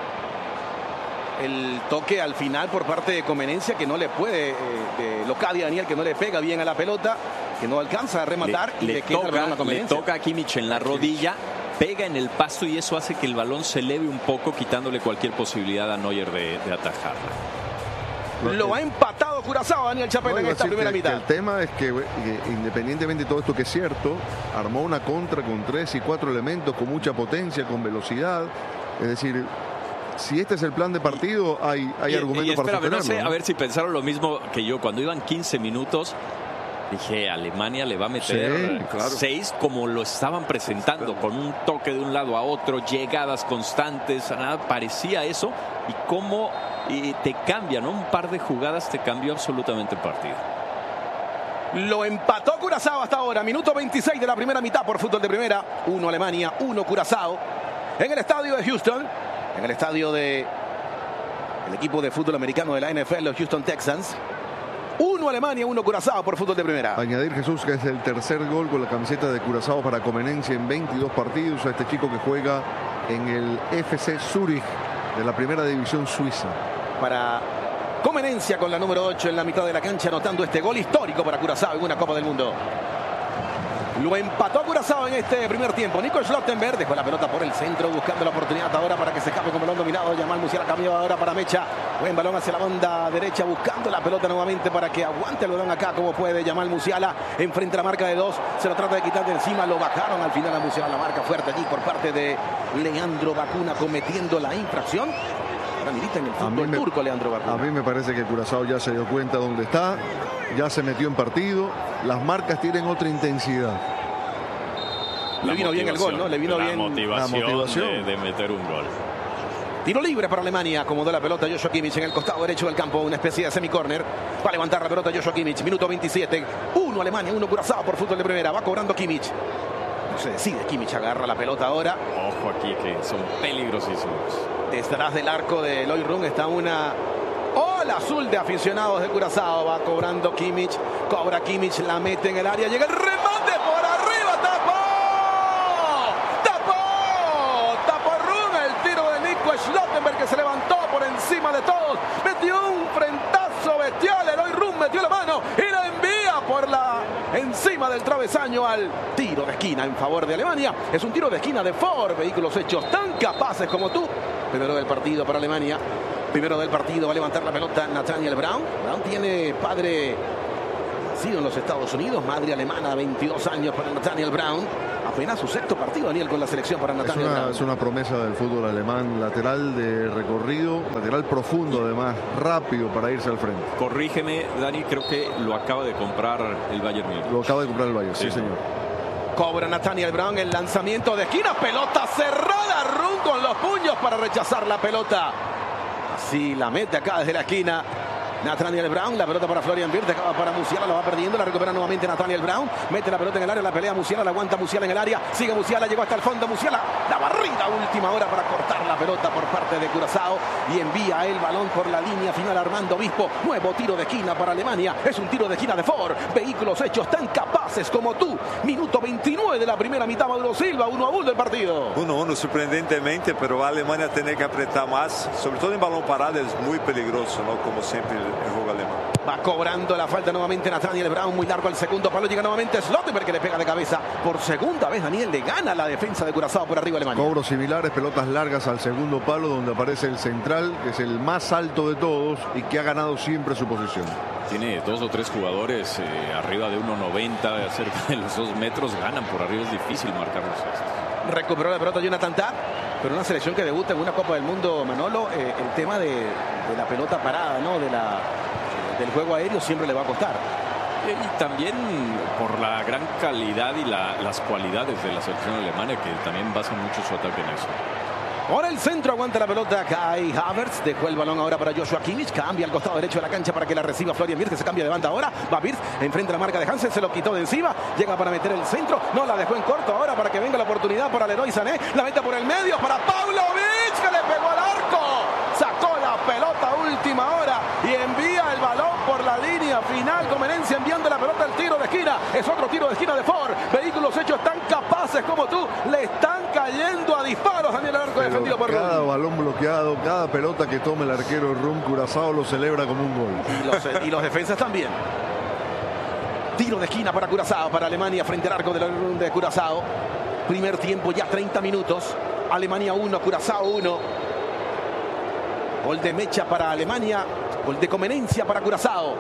S1: El toque al final por parte de Comenencia que no le puede, eh, de Locadia Daniel, que no le pega bien a la pelota, que no alcanza a rematar
S3: le,
S1: y
S3: le,
S1: le queda
S3: toca,
S1: el balón a
S3: le
S1: Comenencia.
S3: toca a Kimmich en la rodilla, pega en el pasto y eso hace que el balón se eleve un poco, quitándole cualquier posibilidad a Neuer de, de atajarla.
S1: Lo ha empatado Curazao, Daniel Chapela,
S2: No,
S1: en esta primera
S2: que,
S1: mitad.
S2: que el tema es que, que independientemente de todo esto que es cierto, armó una contra con tres y cuatro elementos, con mucha potencia, con velocidad. Es decir, si este es el plan de partido, hay, hay
S3: y,
S2: argumentos
S3: y espérame,
S2: para sostenerlo.
S3: no sé,
S2: ¿no?
S3: a ver si pensaron lo mismo que yo. Cuando iban quince minutos, dije, Alemania le va a meter
S2: Sí, claro.
S3: seis como lo estaban presentando, con un toque de un lado a otro, llegadas constantes, nada, parecía eso. Y cómo y te cambia, ¿no? Un par de jugadas te cambió absolutamente el partido.
S1: Lo empató Curazao hasta ahora. Minuto veintiséis de la primera mitad por fútbol de primera. Uno Alemania, uno Curazao. En el estadio de Houston, en el estadio de el equipo de fútbol americano de la N F L, los Houston Texans. Uno Alemania, uno Curazao por fútbol de primera.
S2: Añadir, Jesús, que es el tercer gol con la camiseta de Curazao para Comenencia en veintidós partidos. A este chico que juega en el F C Zurich de la primera división suiza.
S1: Para Comenencia con la número ocho en la mitad de la cancha, anotando este gol histórico para Curazao en una Copa del Mundo. Lo empató Curazao en este primer tiempo. Nico Schlottenberg dejó la pelota por el centro, buscando la oportunidad ahora para que se escape con balón dominado. Yamal Musiala cambió ahora para Mecha. Buen balón hacia la banda derecha, buscando la pelota nuevamente para que aguante el balón acá como puede. Yamal Musiala enfrente a la marca de dos. Se lo trata de quitar de encima. Lo bajaron al final a Musiala. La marca fuerte allí por parte de Leandro Bacuna, cometiendo la infracción. Ahora milita en el fútbol
S2: me,
S1: turco Leandro Bacuna.
S2: A mí me parece que Curazao ya se dio cuenta dónde está, ya se metió en partido, las marcas tienen otra intensidad.
S1: Le vino bien el gol, ¿no? Le vino
S3: la
S1: bien
S3: motivación,
S2: la motivación.
S3: De, de meter un gol.
S1: Tiro libre para Alemania. Acomodó la pelota Joshua Kimmich en el costado derecho del campo. Una especie de semicórner. Va a levantar la pelota Joshua Kimmich. Minuto veintisiete. Uno Alemania, uno Curazao por fútbol de primera. Va cobrando Kimmich. No se decide. Kimmich agarra la pelota ahora.
S3: Ojo aquí que son peligrosísimos.
S1: Detrás del arco de Loïc Run está una ola azul de aficionados de Curazao. Va cobrando Kimmich. Cobra Kimmich. La mete en el área. Llega el remate por arriba. Tapó. Tapó. Tapó Run. El tiro de Nico Schlottenberg que se levantó por encima de todos. Metió un frentazo bestial. Eloy Room metió la mano y la envía por la encima del travesaño al tiro de esquina en favor de Alemania. Es un tiro de esquina de Ford. Vehículos hechos tan capaces como tú. Primero del partido para Alemania. Primero del partido va a levantar la pelota Nathaniel Brown. Brown tiene padre nacido en los Estados Unidos, madre alemana, veintidós años para Nathaniel Brown. Apenas su sexto partido, Daniel, con la selección para Nathaniel
S2: es una,
S1: Brown.
S2: Es una promesa del fútbol alemán, lateral de recorrido, lateral profundo además, rápido para irse al frente.
S3: Corrígeme, Dani, creo que lo acaba de comprar el Bayern Múnich.
S2: Lo acaba de comprar el Bayern, sí, sí señor.
S1: Cobra Nathaniel Brown el lanzamiento de esquina, pelota cerrada, Run con los puños para rechazar la pelota. Así la mete acá desde la esquina Nathaniel Brown, la pelota para Florian Wirtz, acaba para Musiala, lo va perdiendo, la recupera nuevamente Nathaniel Brown, mete la pelota en el área, la pelea Musiala, la aguanta Musiala en el área, sigue Musiala, llegó hasta el fondo Musiala, la barrida última hora para cortar la pelota por parte de Curazao y envía el balón por la línea final Armando Obispo. Nuevo tiro de esquina para Alemania, es un tiro de esquina de Ford, vehículos hechos tan capaces como tú. Minuto veintinueve de la primera mitad, Mauro Silva, uno a uno el partido.
S5: uno a uno sorprendentemente, pero a Alemania tiene que apretar más, sobre todo en balón parado, es muy peligroso, ¿no? Como siempre el juego alemán.
S1: Va cobrando la falta nuevamente Nathaniel Brown, muy largo al segundo palo, llega nuevamente Slottenberg que le pega de cabeza. Por segunda vez Daniel le gana la defensa de Curazao por arriba Alemania.
S2: Cobros similares, pelotas largas al segundo palo donde aparece el central, que es el más alto de todos y que ha ganado siempre su posición.
S3: Tiene dos o tres jugadores eh, arriba de uno noventa, cerca de los dos metros, ganan por arriba, es difícil marcarlos estos.
S1: Recuperó la pelota Jonathan Tah, pero una selección que debuta en una Copa del Mundo, Manolo, eh, el tema de, de la pelota parada, ¿no? De la, del juego aéreo siempre le va a costar.
S3: Y, y también por la gran calidad y la, las cualidades de la selección alemana, que también basa mucho su ataque en eso.
S1: Ahora el centro, aguanta la pelota Kai Havertz, dejó el balón ahora para Joshua Kimmich, cambia al costado derecho de la cancha para que la reciba Florian Wirtz, que se cambia de banda ahora, va Wirtz, enfrente a la marca de Hansen, se lo quitó de encima, llega para meter el centro, no la dejó en corto ahora para que venga la oportunidad para Leroy Sané, la mete por el medio para Pavlovic, que le pegó al arco, sacó la pelota última hora y envía el balón por la línea final, Comenencia enviando la pelota al tiro de esquina, es otro tiro de esquina de Ford, vehículos hechos tan capaces como tú, le están cayendo a disparos Daniel al arco defendido por
S2: cada
S1: Rum.
S2: balón bloqueado, cada pelota que tome el arquero Rum, Curazao lo celebra como un gol.
S1: Y los, y los defensas también. Tiro de esquina para Curazao, para Alemania frente al arco de, de Curazao. Primer tiempo, ya treinta minutos. Alemania uno, Curazao uno. Gol de Mecha para Alemania, gol de Comenencia para Curazao.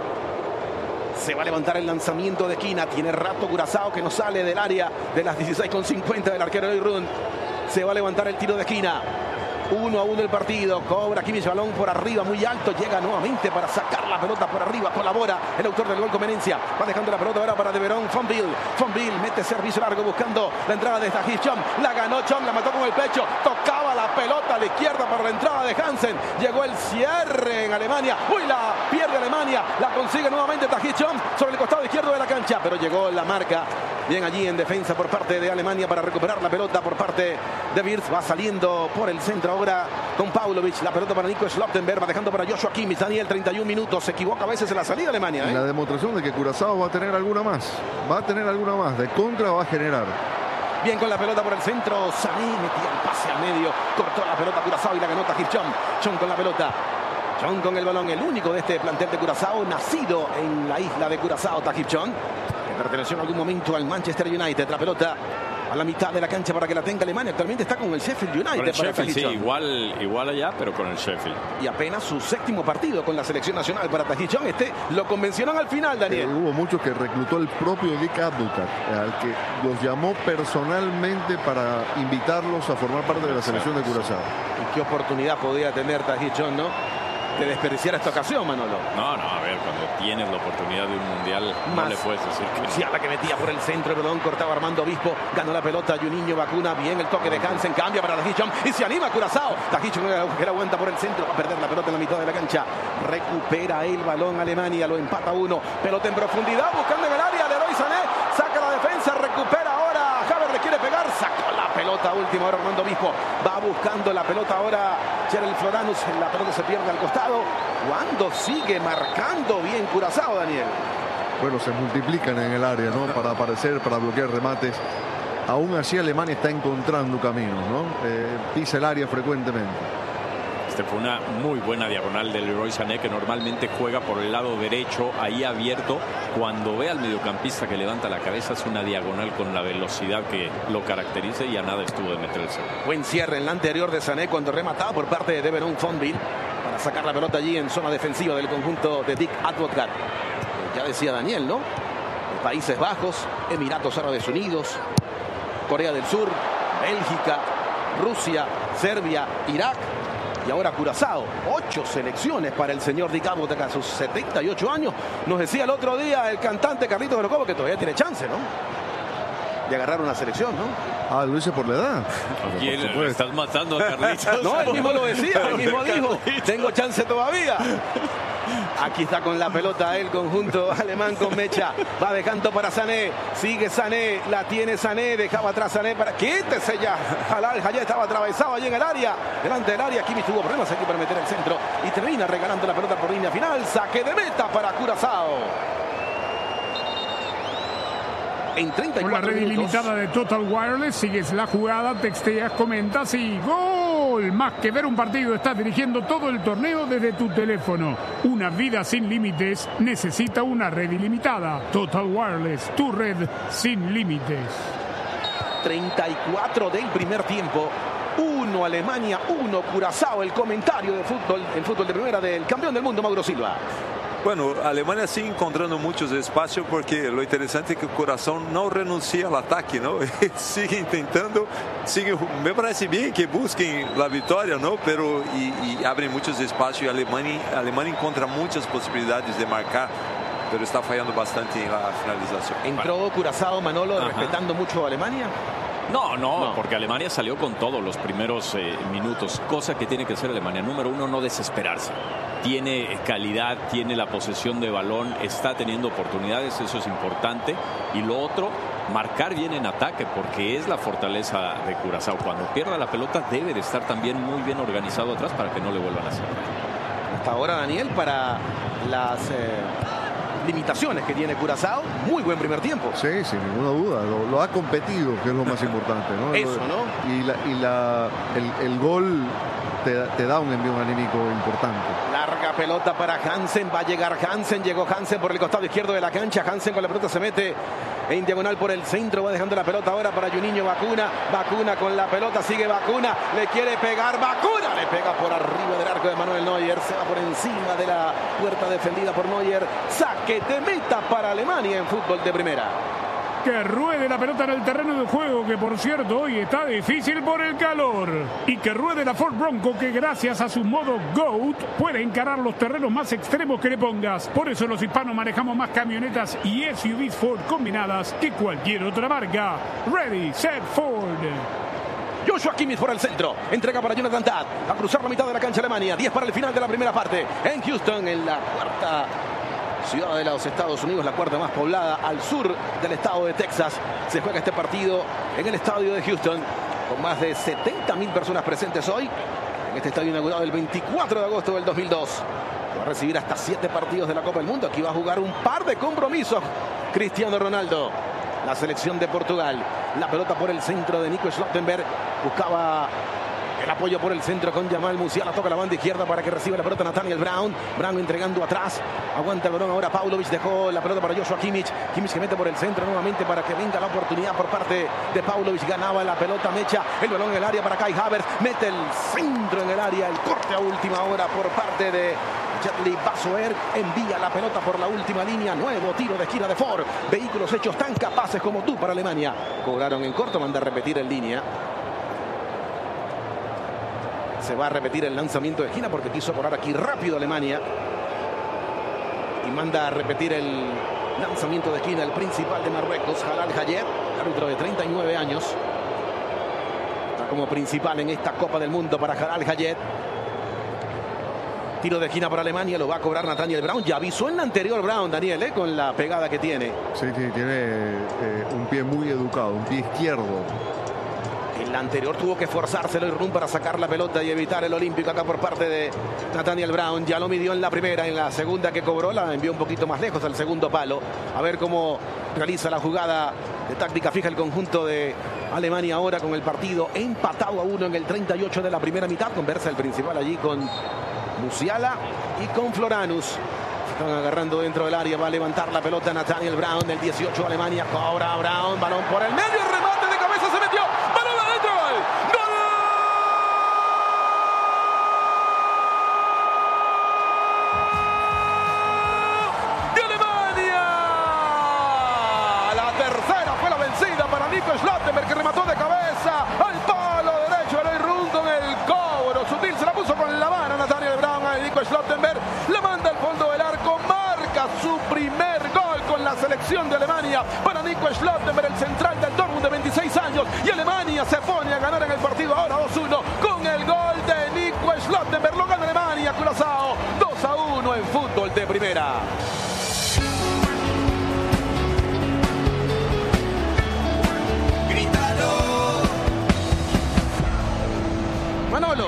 S1: Se va a levantar el lanzamiento de esquina. Tiene rato Curazao que no sale del área de las dieciséis con cincuenta del arquero Eloy Room. Se va a levantar el tiro de esquina. uno a uno el partido. Cobra Kimmich, balón por arriba, muy alto. Llega nuevamente para sacar la pelota por arriba. Colabora el autor del gol Comenencia. Va dejando la pelota ahora para De Verón. Fonville. Fonville mete servicio largo buscando la entrada de Tahith Chong. La ganó Chong, la mató con el pecho. Tocaba la pelota a la izquierda para la entrada de Hansen. Llegó el cierre en Alemania. Uy, la pierde Alemania. La consigue nuevamente Tahith Chong sobre el costado izquierdo de la cancha. Pero llegó la marca. Bien allí en defensa por parte de Alemania para recuperar la pelota por parte de Wirtz. Va saliendo por el centro ahora con Pavlovic. La pelota para Nico Slottenberg. Va dejando para Joshua Kimmich. Daniel, treinta y un minutos. Se equivoca a veces en la salida de Alemania. ¿eh?
S2: La demostración de que Curazao va a tener alguna más. Va a tener alguna más. De contra va a generar.
S1: Bien con la pelota por el centro. Sané metía el pase al medio. Cortó la pelota Curazao y la ganó Tahith Chong. Chong con la pelota. Chong con el balón. El único de este plantel de Curazao. Nacido en la isla de Curazao, Tahith Chong. Perteneció en algún momento al Manchester United. La pelota a la mitad de la cancha para que la tenga Alemania. Actualmente está con el Sheffield United.
S3: Con el
S1: para
S3: Sheffield, sí,
S1: Tahith Chong.
S3: igual, igual allá, pero con el Sheffield.
S1: Y apenas su séptimo partido con la selección nacional para Tahith Chong. Este lo convencionan al final, Daniel.
S2: Eh, hubo muchos que reclutó el propio Dick Advocaat, al que los llamó personalmente para invitarlos a formar parte de la selección de Curazao.
S1: Y qué oportunidad podía tener Tahith Chong, ¿no? De desperdiciar esta ocasión, Manolo.
S3: No, no, a ver, cuando tienes la oportunidad de un mundial,
S1: Más
S3: no le puedes decir que no.
S1: Musiala que metía por el centro, el balón cortaba Armando Obispo, ganó la pelota Juninho Vacuna, bien el toque de Hansen, cambia para Tahith Chong y se anima Curazao. Tahith Chong que aguanta por el centro, va a perder la pelota en la mitad de la cancha, recupera el balón Alemania, lo empata uno, pelota en profundidad, buscando en el área, Leroy Sané, saca la defensa, recupera ahora, Havertz le quiere pegar, sacó la pelota última ahora Armando Obispo, va buscando la pelota ahora Gerald Floranus, la pelota se pierde al costado, cuando sigue marcando bien Curazao, Daniel.
S2: Bueno, se multiplican en el área, ¿no? Para aparecer, para bloquear remates. Aún así Alemania está encontrando caminos, ¿no? Eh, pisa el área frecuentemente.
S3: Está Este fue una muy buena diagonal de Leroy Sané, que normalmente juega por el lado derecho, ahí abierto. Cuando ve al mediocampista que levanta la cabeza, es una diagonal con la velocidad que lo caracteriza y a nada estuvo de meterse.
S1: Buen cierre en la anterior de Sané cuando remataba por parte de Deveron Fonville para sacar la pelota allí en zona defensiva del conjunto de Dick Advocaat. Ya decía Daniel, ¿no? Países Bajos, Emiratos Árabes Unidos, Corea del Sur, Bélgica, Rusia, Serbia, Irak y ahora Curazao. Ocho selecciones para el señor Dick Advocaat a sus setenta y ocho años. Nos decía el otro día el cantante Carlitos de Locobo que todavía tiene chance, ¿no? De agarrar una selección, ¿no?
S2: Ah, lo hice por la edad.
S3: ¿Quién estás matando a Carlitos?
S1: No, él mismo lo decía, él mismo dijo, tengo chance todavía. Aquí está con la pelota el conjunto alemán con Mecha. Va dejando para Sané. Sigue Sané. La tiene Sané. Dejaba atrás Sané para... ¡Quítese ya! Jalal Hayet estaba atravesado allí en el área. Delante del área. Kimmich tuvo problemas aquí para meter el centro. Y termina regalando la pelota por línea final. Saque de meta para Curazao. En treinta y cuatro
S4: Con la red
S1: minutos.
S4: ilimitada de Total Wireless, sigues la jugada, texteas, comentas y ¡gol! Más que ver un partido, estás dirigiendo todo el torneo desde tu teléfono. Una vida sin límites necesita una red ilimitada. Total Wireless, tu red sin límites.
S1: treinta y cuatro del primer tiempo. uno Alemania, uno Curazao. El comentario de fútbol, el fútbol de primera del campeón del mundo, Mauro Silva.
S5: Bueno, a Alemania sigue encontrando muchos espacios porque lo interesante es que el corazón no renuncia al ataque, ¿no? Sigue intentando, sigue, me parece bien que busquen la victoria, ¿no? Pero y, y abren muchos espacios y Alemania, Alemania encuentra muchas posibilidades de marcar, pero está fallando bastante en la finalización.
S1: Entró Curazao, Manolo,
S3: Ajá.
S1: respetando mucho a Alemania.
S3: No, no,
S1: No.
S3: porque Alemania salió con todos los primeros eh, minutos, cosa que tiene que hacer Alemania. Número uno, no desesperarse. Tiene calidad, tiene la posesión de balón, está teniendo oportunidades, eso es importante. Y lo otro, marcar bien en ataque, porque es la fortaleza de Curazao. Cuando pierda la pelota debe de estar también muy bien organizado atrás para que no le vuelvan a hacer.
S1: Hasta ahora, Daniel, para las eh, limitaciones que tiene Curazao, muy buen primer tiempo.
S2: Sí, sin ninguna duda. Lo, lo ha competido, que es lo más importante, ¿no?
S1: Eso, ¿no?
S2: Y, la, y la, el, el gol te, te da un envío anímico importante.
S1: Larga pelota para Hansen, va a llegar Hansen, llegó Hansen por el costado izquierdo de la cancha, Hansen con la pelota se mete en diagonal por el centro, va dejando la pelota ahora para Juninho Bacuna, Bacuna con la pelota, sigue Bacuna, le quiere pegar, Bacuna le pega por arriba del arco de Manuel Neuer, se va por encima de la puerta defendida por Neuer, saque de meta para Alemania en fútbol de primera.
S4: Que ruede la pelota en el terreno de juego, que por cierto hoy está difícil por el calor. Y que ruede la Ford Bronco, que gracias a su modo GOAT puede encarar los terrenos más extremos que le pongas. Por eso los hispanos manejamos más camionetas y S U Vs Ford combinadas que cualquier otra marca. Ready, set, Ford.
S1: Joshua Kimmich por el centro, entrega para Jonathan Tah, a cruzar la mitad de la cancha Alemania, diez para el final de la primera parte, en Houston, en la cuarta ciudad de los Estados Unidos, la cuarta más poblada al sur del estado de Texas. Se juega este partido en el estadio de Houston, con más de setenta mil personas presentes hoy, en este estadio inaugurado el veinticuatro de agosto del dos mil dos. Va a recibir hasta siete partidos de la Copa del Mundo. Aquí va a jugar un par de compromisos Cristiano Ronaldo. La selección de Portugal, la pelota por el centro de Nico Schlottenberg, buscaba el apoyo por el centro con Jamal Musiala, toca la banda izquierda para que reciba la pelota Nathaniel Brown, Brown entregando atrás, aguanta el balón ahora Paulovic, dejó la pelota para Joshua Kimmich, Kimmich que mete por el centro nuevamente para que venga la oportunidad por parte de Paulovic, ganaba la pelota Mecha, el balón en el área para Kai Havertz, mete el centro en el área, el corte a última hora por parte de Jetli Basoer, envía la pelota por la última línea, nuevo tiro de esquina de Ford, vehículos hechos tan capaces como tú para Alemania, cobraron en corto, manda a repetir en línea. Se va a repetir el lanzamiento de esquina porque quiso cobrar aquí rápido Alemania. Y manda a repetir el lanzamiento de esquina el principal de Marruecos, Jalal Hayet, árbitro de treinta y nueve años. Está como principal en esta Copa del Mundo para Jalal Hayet. Tiro de esquina para Alemania, lo va a cobrar Nathaniel Brown. Ya avisó en la anterior Brown, Daniel, ¿eh? Con la pegada que tiene.
S2: Sí, sí, tiene eh, un pie muy educado, un pie izquierdo.
S1: En la anterior tuvo que forzárselo y Rum para sacar la pelota y evitar el olímpico acá por parte de Nathaniel Brown. Ya lo midió en la primera, en la segunda que cobró la envió un poquito más lejos al segundo palo. A ver cómo realiza la jugada de táctica fija el conjunto de Alemania ahora con el partido empatado a uno en el treinta y ocho de la primera mitad. Conversa el principal allí con Musiala y con Floranus. Se están agarrando dentro del área. Va a levantar la pelota Nathaniel Brown del dieciocho. Alemania cobra Brown. Balón por el medio. Remate de cabeza. Se metió. Balón adentro. Gol. ¡Gol! ¡De Alemania! La tercera fue la vencida para Nico Schlotterbeck, que remató de cabeza al palo derecho de Eloy Run con el cobro sutil. Se la puso con la mano Nathaniel Brown a Nico Schlotterbeck. La manda al fondo del arco. Marca su primer gol con la selección de Alemania para Nico Schlotterbeck, el central del Dortmund de veintiséis años. Y Alemania se pone a ganar en el partido ahora dos uno con el gol de Nico Schlotterbeck. Lo gana Alemania. Curazao dos a uno en fútbol de primera. Manolo.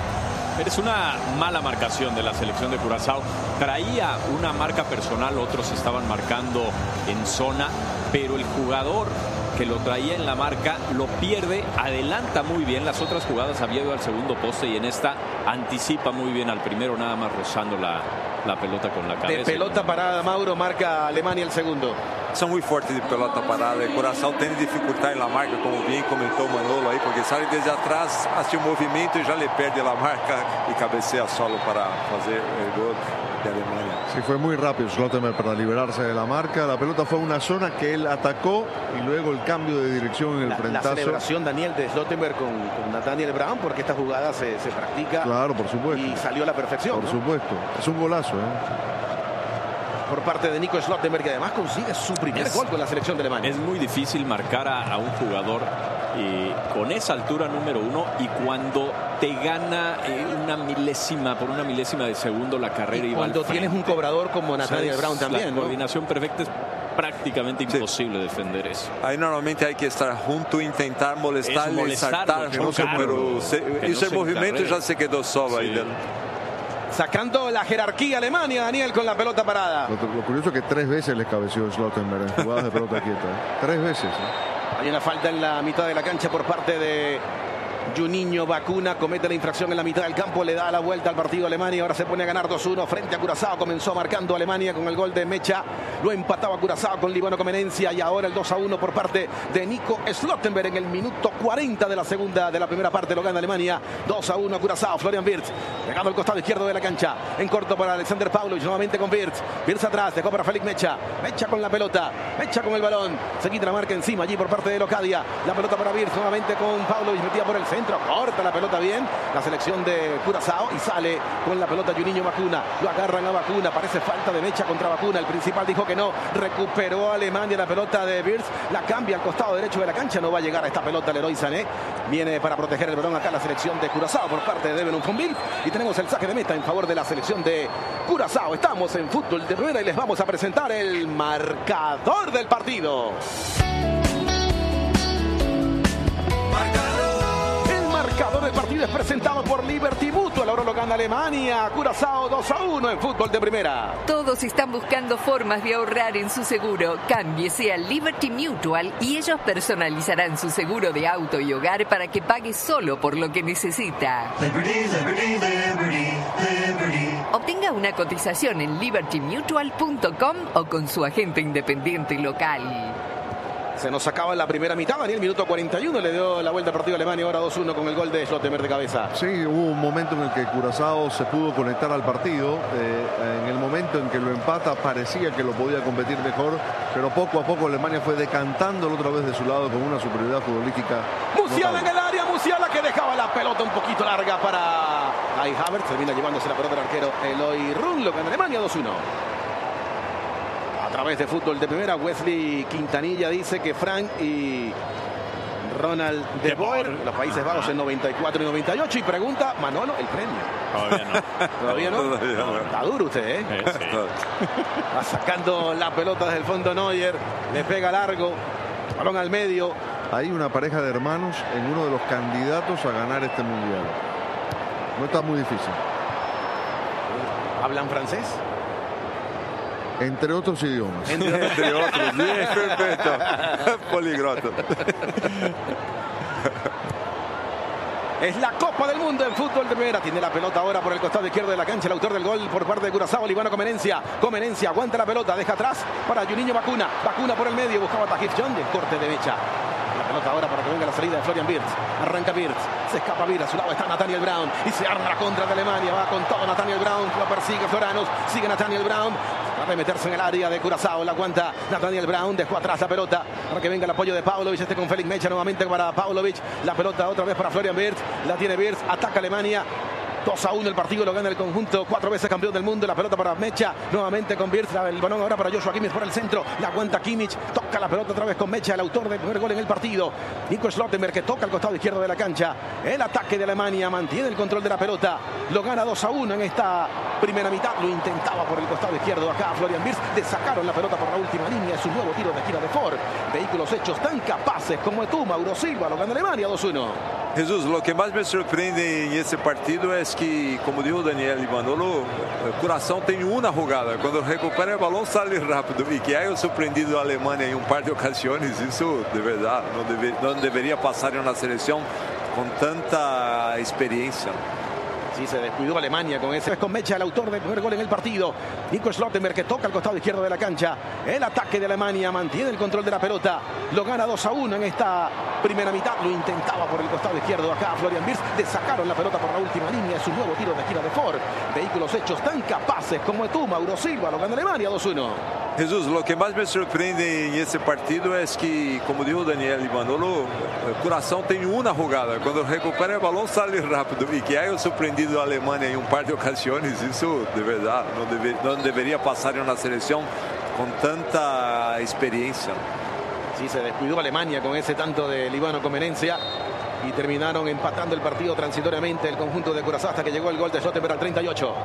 S3: Es una mala marcación de la selección de Curazao. Traía una marca personal, otros estaban marcando en zona, pero el jugador que lo traía en la marca lo pierde, adelanta muy bien. Las otras jugadas había ido al segundo poste y en esta anticipa muy bien al primero, nada más rozando la, la pelota con la cabeza.
S1: De pelota parada, Mauro, marca Alemania el segundo.
S5: São muito fortes de pelota parada. O Curaçao tem dificuldade na marca, como bem comentou o Manolo aí, porque sai desde atrás, hace um movimento e já le perde a marca e cabeceia solo para fazer o gol de Alemania.
S2: Sí, fue muy rápido Schlotterbeck para liberarse de la marca. La pelota fue a una zona que él atacó y luego el cambio de dirección en el
S1: la,
S2: frentazo.
S1: La celebración, Daniel, de Schlotterbeck con, con Nathaniel Brown, porque esta jugada se, se practica.
S2: Claro, por supuesto.
S1: Y salió a la perfección.
S2: Por
S1: ¿no?
S2: supuesto. Es un golazo, ¿eh?
S1: Por parte de Nico Schlotterbeck, que además consigue su primer es, gol con la selección de Alemania.
S3: Es muy difícil marcar a, a un jugador eh, con esa altura número uno y cuando te gana eh, una milésima, por una milésima de segundo la carrera.
S1: Y,
S3: y
S1: cuando
S3: va al
S1: tienes un cobrador como Nathaniel
S3: o sea,
S1: Brown también,
S3: la
S1: ¿no?
S3: coordinación perfecta es prácticamente imposible sí. defender eso.
S5: Ahí normalmente hay que estar junto, intentar molestarle, es saltar,
S2: que no se
S5: pero se, que ese no movimiento encarrera. Ya se quedó solo sí. ahí dentro.
S1: Sacando la jerarquía Alemania, Daniel, con la pelota parada.
S2: Lo, lo curioso es que tres veces les cabeció Schlotterbeck en jugadas de pelota quieta. ¿eh? Tres veces. ¿eh?
S1: Hay una falta en la mitad de la cancha por parte de Juninho Bacuna. Comete la infracción en la mitad del campo. Le da la vuelta al partido Alemania. Ahora se pone a ganar dos uno frente a Curazao. Comenzó marcando Alemania con el gol de Mecha. Lo empataba Curazao con Líbano Comenencia. Y ahora el dos a uno por parte de Nico Schlotterbeck en el minuto cuarenta de la segunda, de la primera parte. Lo gana Alemania. dos a uno Curazao. Florian Wirtz pegando al costado izquierdo de la cancha. En corto para Alexander Pavlovich. Nuevamente con Wirtz. Wirtz atrás. Dejó para Félix Mecha. Mecha con la pelota. Mecha con el balón. Se quita la marca encima allí por parte de Locadia. La pelota para Wirtz. Nuevamente con Pavlovich. Metida por el centro. Corta la pelota bien. La selección de Curazao. Y sale con la pelota Juninho Bacuna. Lo agarran a Bacuna. Parece falta de Mecha contra Bacuna. El principal dijo que no. Recuperó Alemania la pelota de Wirtz. La cambia al costado derecho de la cancha. No va a llegar a esta pelota Leroy Sané. Viene para proteger el balón acá la selección de Curazao por parte de Devon Fonville. Y tenemos el saque de meta en favor de la selección de Curazao. Estamos en fútbol de primera y les vamos a presentar el marcador del partido. El marcador del partido es presentado por Liberty Mutual. Ahora lo gana Alemania. Curazao dos a uno en fútbol de primera.
S6: Todos están buscando formas de ahorrar en su seguro. Cámbiese a Liberty Mutual y ellos personalizarán su seguro de auto y hogar para que pague solo por lo que necesita.
S7: Liberty, Liberty, Liberty, Liberty.
S6: Obtenga una cotización en liberty mutual punto com o con su agente independiente local.
S1: Se nos acaba la primera mitad, Daniel, minuto cuarenta y uno, le dio la vuelta al partido Alemania, ahora dos uno con el gol de Schlotterbeck de cabeza.
S2: Sí, hubo un momento en el que Curazao se pudo conectar al partido, eh, en el momento en que lo empata parecía que lo podía competir mejor, pero poco a poco Alemania fue decantándolo otra vez de su lado con una superioridad futbolística.
S1: Musiala en el área, Musiala que dejaba la pelota un poquito larga para Kai Havertz, termina llevándose la pelota del arquero Eloy Run, lo gana Alemania dos uno. A través de fútbol de primera, Wesley Quintanilla dice que Frank y Ronald De Boer, los Países Bajos en noventa y cuatro y noventa y ocho, y pregunta, Manolo, el premio.
S3: Todavía no.
S1: ¿Todavía no?
S5: Todavía no.
S1: Está duro usted, ¿eh?
S3: Eh, sí.
S1: Va sacando la pelota desde el fondo Neuer, le pega largo, balón al medio.
S2: Hay una pareja de hermanos en uno de los candidatos a ganar este mundial. No está muy difícil.
S1: ¿Hablan francés?
S2: Entre otros idiomas.
S5: Entre, Entre otros, bien, perfecto. Poliglota.
S1: Es la Copa del Mundo en fútbol de primera. Tiene la pelota ahora por el costado izquierdo de la cancha. El autor del gol por parte de Curazao, Líbano Comenencia. Comenencia aguanta la pelota, deja atrás para Juninho Bacuna. Bacuna por el medio, buscaba Tahith John, del corte de Mecha. La pelota ahora para que venga la salida de Florian Wirtz. Arranca Wirtz, se escapa Wirtz. A su lado está Nathaniel Brown y se arma la contra de Alemania. Va con todo Nathaniel Brown, lo persigue Floranus. Sigue Nathaniel Brown. Trata de meterse en el área de Curazao. La aguanta Nathaniel Brown. Dejó atrás la pelota para que venga el apoyo de Pavlovic. Este con Félix Mecha nuevamente para Pavlovic. La pelota otra vez para Florian Wirtz. La tiene Wirtz. Ataca Alemania. dos a uno el partido, lo gana el conjunto, cuatro veces campeón del mundo. La pelota para Mecha, nuevamente con Wirtz, el balón ahora para Joshua Kimmich por el centro, la aguanta Kimmich, toca la pelota otra vez con Mecha, el autor del primer gol en el partido. Nico Schlottenberg, que toca el costado izquierdo de la cancha. El ataque de Alemania mantiene el control de la pelota, lo gana dos a uno en esta primera mitad. Lo intentaba por el costado izquierdo acá Florian Wirtz, le sacaron la pelota por la última línea. Es un nuevo tiro de gira de Ford. Vehículos hechos tan capaces como tú, Mauro Silva, lo gana Alemania dos a uno.
S5: Jesús, lo que más me sorprende en este partido es que, como dijo Daniel y Manolo, Curazao tiene una jugada. Cuando recupera el balón sale rápido. Y que haya sorprendido a Alemania en un par de ocasiones, eso de verdad no, debe, no debería pasar en una selección con tanta experiencia.
S1: Sí, se descuidó Alemania con ese. Es con Mecha, el autor del primer gol en el partido. Nico Schlottenberg, que toca el costado izquierdo de la cancha. El ataque de Alemania mantiene el control de la pelota. Lo gana dos a uno en esta primera mitad. Lo intentaba por el costado izquierdo acá Florian Wirtz. Le sacaron la pelota por la última línea. Es un nuevo tiro de gira de Ford. Vehículos hechos tan capaces como tú, Mauro Silva, lo gana Alemania dos a uno.
S5: Jesús, lo que más me sorprende en este partido es que, como dijo Daniel y Manolo, Curazao tiene una jugada. Cuando recupera el balón sale rápido. Y que haya sorprendido a Alemania en un par de ocasiones, eso de verdad no, debe, no debería pasar en una selección con tanta experiencia.
S1: Sí, se descuidó Alemania con ese tanto de Líbano Comenencia y terminaron empatando el partido transitoriamente el conjunto de Curazao hasta que llegó el gol de Schlottenberg al treinta y ocho.